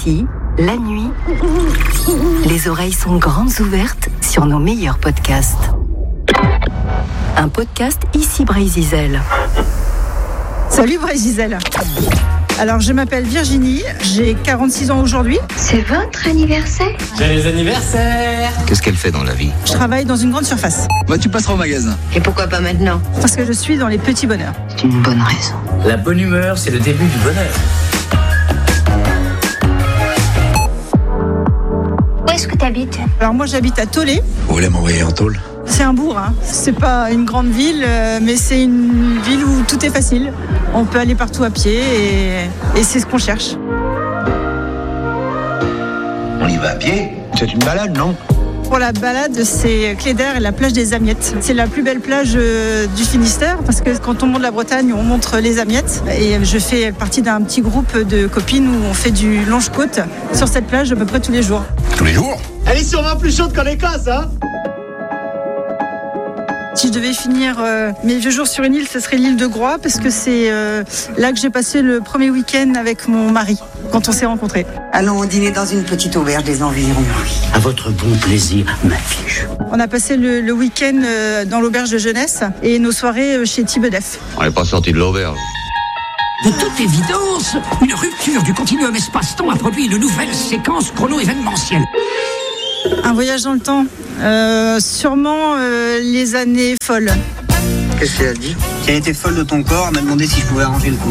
Ici, la nuit, les oreilles sont grandes ouvertes sur nos meilleurs podcasts. Un podcast Ici Bray-Zizel. Salut Bray-Zizel. Alors je m'appelle Virginie, j'ai 46 ans aujourd'hui. C'est votre anniversaire ? Joyeux anniversaire! Qu'est-ce qu'elle fait dans la vie ? Je travaille dans une grande surface. Tu passeras au magasin. Et pourquoi pas maintenant ? Parce que je suis dans les petits bonheurs. C'est une bonne raison. La bonne humeur, c'est le début du bonheur. Où est-ce que t'habites ? Alors moi j'habite à Tollet. Vous voulez m'envoyer en tôle ? C'est un bourg, hein. C'est pas une grande ville, mais c'est une ville où tout est facile. On peut aller partout à pied et c'est ce qu'on cherche. On y va à pied ? C'est une balade, non ? Pour la balade, c'est Cléder et la plage des Amiettes. C'est la plus belle plage du Finistère parce que quand on monte la Bretagne, on montre les Amiettes. Et je fais partie d'un petit groupe de copines où on fait du longe-côte sur cette plage à peu près tous les jours. Tous les jours ? Elle est sûrement plus chaude qu'en Écosse, hein? Si je devais finir mes vieux jours sur une île, ce serait l'île de Groix parce que c'est là que j'ai passé le premier week-end avec mon mari quand on s'est rencontrés. Allons dîner dans une petite auberge des environs. À votre bon plaisir, ma fiche. On a passé le week-end dans l'auberge de jeunesse et nos soirées chez Thibedef. On n'est pas sorti de l'auberge. De toute évidence, une rupture du continuum espace-temps a produit une nouvelle séquence chrono-événementielle. Un voyage dans le temps, sûrement les années folles. Qu'est-ce qu'elle a dit ? Si elle était folle de ton corps, elle m'a demandé si je pouvais arranger le coup.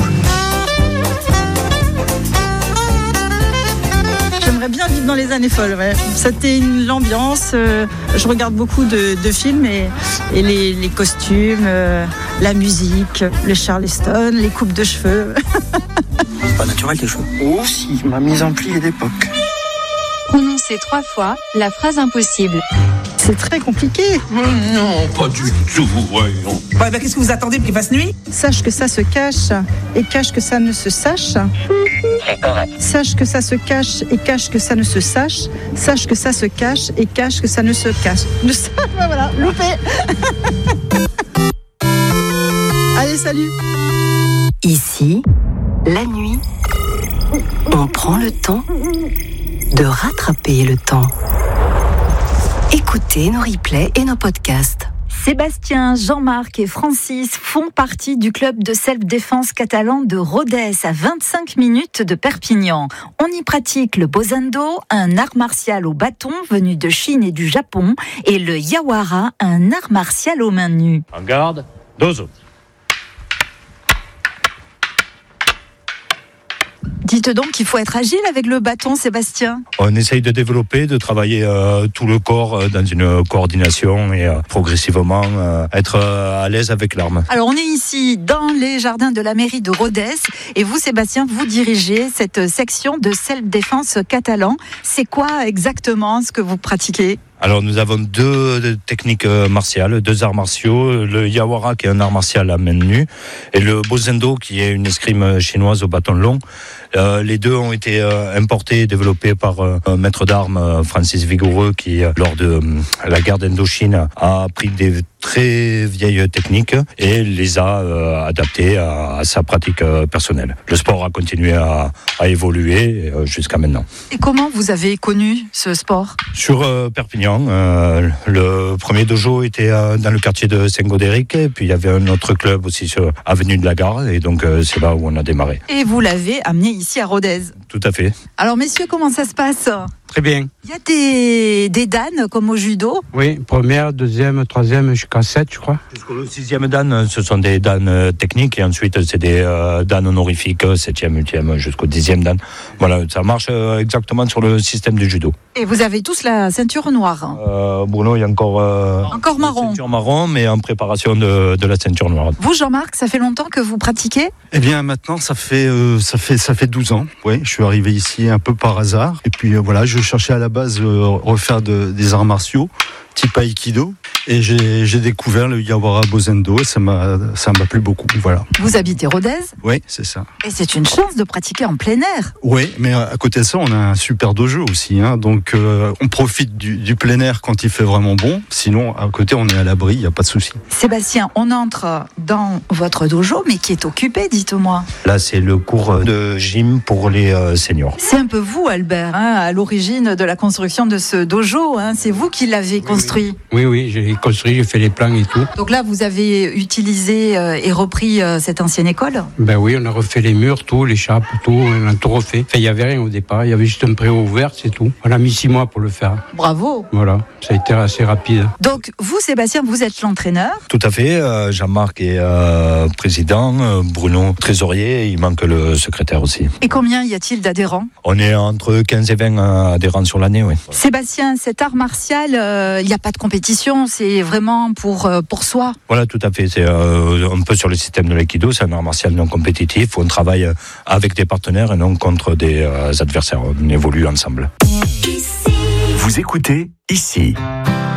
J'aimerais bien vivre dans les années folles, ouais. C'était l'ambiance, je regarde beaucoup de films et les costumes, la musique, le Charleston, les coupes de cheveux. C'est pas naturel tes cheveux. Oh si, ma mise en pli est d'époque. Prononcez 3 fois la phrase impossible. C'est très compliqué. Non, pas du tout, voyons. Ouais, bah qu'est-ce que vous attendez qu'il fasse nuit ? Sache que ça se cache et cache que ça ne se sache. C'est correct. Sache que ça se cache et cache que ça ne se sache. Sache que ça se cache et cache que ça ne se cache. Voilà, loupé. Allez, salut. Ici, la nuit, on prend le temps de rattraper le temps. Écoutez nos replays et nos podcasts. Sébastien, Jean-Marc et Francis font partie du club de self-défense catalan de Rodez, à 25 minutes de Perpignan. On y pratique le bozendo, un art martial au bâton venu de Chine et du Japon, et le yawara, un art martial aux mains nues. En garde, dozo. Dites donc qu'il faut être agile avec le bâton, Sébastien. On essaye de développer, de travailler tout le corps dans une coordination et progressivement être à l'aise avec l'arme. Alors on est ici dans les jardins de la mairie de Rodez et vous, Sébastien, vous dirigez cette section de self-défense catalan. C'est quoi exactement ce que vous pratiquez ? Alors nous avons 2 techniques martiales, 2 arts martiaux, le yawara qui est un art martial à main nue et le bozendo qui est une escrime chinoise au bâton long. Les 2 ont été importés et développés par un maître d'armes, Francis Vigoureux, qui lors de la guerre d'Indochine a appris des très vieilles techniques et les a adaptées à sa pratique personnelle. Le sport a continué à évoluer jusqu'à maintenant. Et comment vous avez connu ce sport ? Sur Perpignan, le premier dojo était dans le quartier de Saint-Gaudéric et puis il y avait un autre club aussi sur avenue de la Gare et donc c'est là où on a démarré. Et vous l'avez amené ici à Rodez. Tout à fait. Alors messieurs, comment ça se passe ? Très bien. Il y a des danes comme au judo ? Oui, première, deuxième, troisième, jusqu'à 7, je crois. Jusqu'au 6e dan, ce sont des dan techniques et ensuite c'est des dan honorifiques, 7e, 8e, jusqu'au 10e dan. Voilà, ça marche exactement sur le système du judo. Et vous avez tous la ceinture noire ? Bruno, il y a encore marron. La ceinture marron, mais en préparation de la ceinture noire. Vous, Jean-Marc, ça fait longtemps que vous pratiquez ? Eh bien, maintenant, ça fait 12 ans. Oui, je suis arrivé ici un peu par hasard. Et puis voilà, je je cherchais à la base refaire des arts martiaux, type Aikido. Et j'ai découvert le Yawara Bozendo et ça m'a plu beaucoup. Voilà. Vous habitez Rodez ? Oui, c'est ça. Et c'est une chance de pratiquer en plein air. Oui, mais à côté de ça, on a un super dojo aussi. Donc, on profite du plein air quand il fait vraiment bon. Sinon, à côté, on est à l'abri, il n'y a pas de souci. Sébastien, on entre dans votre dojo, mais qui est occupé, dites-moi. Là, c'est le cours de gym pour les seniors. C'est un peu vous, Albert, à l'origine de la construction de ce dojo. C'est vous qui l'avez construit. Oui, j'ai construit, j'ai fait les plans et tout. Donc là, vous avez utilisé et repris cette ancienne école ? Ben oui, on a refait les murs, tout, les chapes, tout, on a tout refait. Enfin, il n'y avait rien au départ, il y avait juste un préau ouvert, c'est tout. On a mis 6 mois pour le faire. Bravo. Voilà, ça a été assez rapide. Donc vous, Sébastien, vous êtes l'entraîneur ? Tout à fait, Jean-Marc est président, Bruno trésorier, il manque le secrétaire aussi. Et combien y a-t-il d'adhérents ? On est entre 15 et 20 adhérents sur l'année, oui. Sébastien, cet art martial, il n'y a pas de compétition, c'est vraiment pour soi. Voilà, tout à fait. C'est un peu sur le système de l'aïkido, c'est un art martial non compétitif. On travaille avec des partenaires et non contre des adversaires. On évolue ensemble. Vous écoutez ici.